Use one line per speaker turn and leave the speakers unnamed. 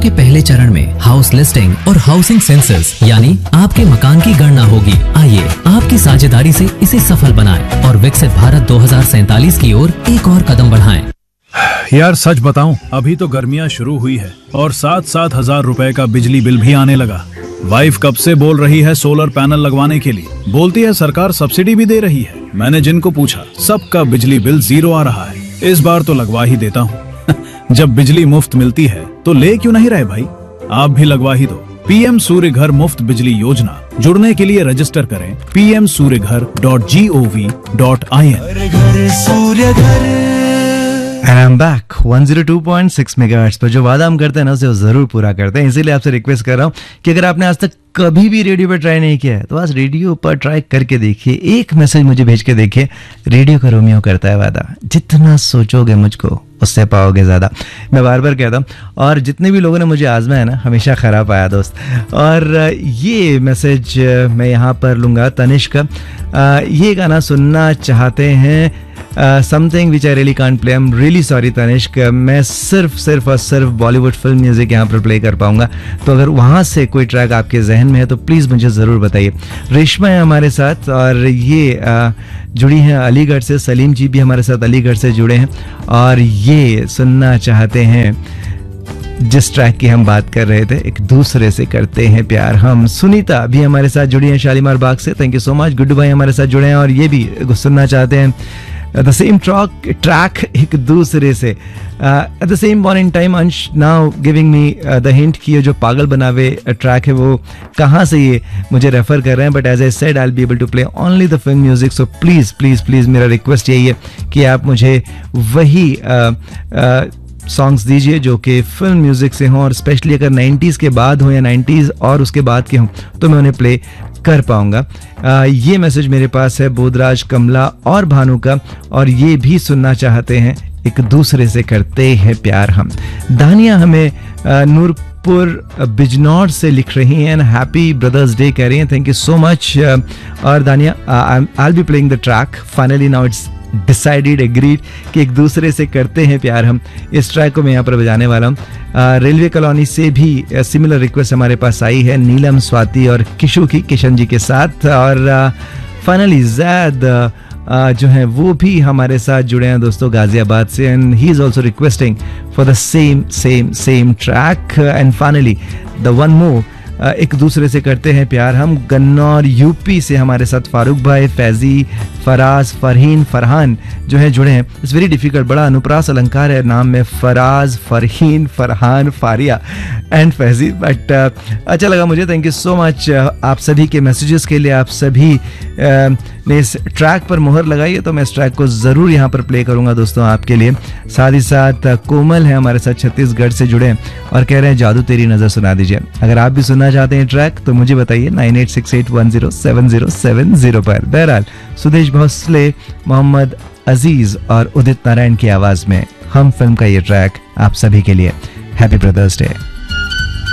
के पहले चरण में हाउस लिस्टिंग और हाउसिंग सेंसस यानी आपके मकान की गणना होगी। आइए आपकी साझेदारी से इसे सफल बनाएं और विकसित भारत 2047 की ओर एक और कदम बढ़ाएं।
यार सच बताऊं, अभी तो गर्मियां शुरू हुई है और 7-7 हजार रुपए का बिजली बिल भी आने लगा। वाइफ कब से बोल रही है सोलर पैनल लगवाने के लिए, बोलती है सरकार सब्सिडी भी दे रही है। मैंने जिनको पूछा सबका बिजली बिल 0 आ रहा है। इस बार तो लगवा ही देता हूँ। जब बिजली मुफ्त मिलती है तो ले क्यों नहीं रहे भाई, आप भी लगवा ही दो। पीएम सूर्य घर मुफ्त बिजली योजना, जुड़ने के लिए रजिस्टर करें pmsuryaghar.gov.in।
And I'm back 102.6 megahertz पर। जो वादा हम करते हैं ना उसे जरूर पूरा करते हैं, इसीलिए आपसे रिक्वेस्ट कर रहा हूँ कि अगर आपने आज तक कभी भी रेडियो पर ट्राई नहीं किया है तो आज रेडियो पर ट्राई करके देखिए। एक मैसेज मुझे भेज के देखिए, रेडियो का रोमियो करता है वादा, जितना सोचोगे मुझको उससे पाओगे ज्यादा। मैं बार बार कहता हूँ, और जितने भी लोगों ने मुझे आजमाया ना हमेशा खराब आया दोस्त। और ये मैसेज मैं यहाँ पर लूँगा तनिष्क, ये गाना सुनना चाहते हैं, something which I really can't play. I am really sorry Tanishq, मैं सिर्फ और सिर्फ बॉलीवुड फिल्म म्यूजिक यहाँ पर प्ले कर पाऊंगा। तो अगर वहाँ से कोई ट्रैक आपके जहन में है तो प्लीज़ मुझे ज़रूर बताइए। रेशमा है हमारे साथ और ये जुड़ी हैं अलीगढ़ से। सलीम जी भी हमारे साथ अलीगढ़ से जुड़े हैं और ये सुनना चाहते हैं जिस ट्रैक की हम बात कर रहे थे, एक दूसरे से करते हैं प्यार हम। सुनीता भी हमारे साथ जुड़ी हैं शालीमार बाग से, thank you so much. Guddu भाई हमारे साथ जुड़े हैं और ये भी सुनना चाहते हैं द सेम ट्रैक एक दूसरे से। At the same point in time अंश now giving me the hint कि ये जो पागल बनावे ट्रैक है वो कहाँ से ये मुझे रेफर कर रहे हैं, but as I said I will be able to play only the film music. So please please please मेरा रिक्वेस्ट यही है कि आप मुझे वही सॉन्ग्स दीजिए जो कि फिल्म म्यूजिक से हों, और स्पेशली अगर 90s के बाद हो या 90s और उसके बाद के हों तो मैं उन्हें प्ले कर पाऊंगा। ये मैसेज मेरे पास है बोधराज, कमला और भानु का, और ये भी सुनना चाहते हैं एक दूसरे से करते हैं प्यार हम। दानिया हमें नूरपुर बिजनौर से लिख रही हैं, हैप्पी ब्रदर्स डे कह रही हैं, थैंक यू सो मच। और दानिया I will be playing the track, finally now it's decided agreed कि एक दूसरे से करते हैं प्यार हम। इस ट्रैक को मैं यहाँ पर बजाने वाला हूँ। रेलवे कॉलोनी से भी सिमिलर रिक्वेस्ट हमारे पास आई है, नीलम, स्वाति और किशु की, किशन जी के साथ। और फाइनली जैद जो हैं वो भी हमारे साथ जुड़े हैं दोस्तों गाजियाबाद से, and he is also requesting for the same track. And finally the one more, एक दूसरे से करते हैं प्यार हम। गन्नौर यूपी से हमारे साथ फारूक भाई, फैजी, फराज, फरहीन, फरहान जो है जुड़े हैं। इट्स वेरी डिफिकल्ट, बड़ा अनुप्रास अलंकार है नाम में, फराज, फरहीन, फरहान, फारिया एंड फैजी, बट अच्छा लगा मुझे। थैंक यू सो मच आप सभी के मैसेजेस के लिए। आप सभी ने इस ट्रैक पर मोहर लगाई है तो मैं इस ट्रैक को ज़रूर यहाँ पर प्ले करूँगा दोस्तों आपके लिए। साथ ही साथ कोमल है हमारे साथ, छत्तीसगढ़ से जुड़े हैं और कह रहे हैं जादू तेरी नज़र सुना दीजिए। अगर आप भी सुनना चाहते हैं ट्रैक तो मुझे बताइए 9868107070 पर। बहरहाल सुदेश भोसले, मोहम्मद अजीज और उदित नारायण की आवाज़ में हम फिल्म का ये ट्रैक आप सभी के लिए। Happy brothers day.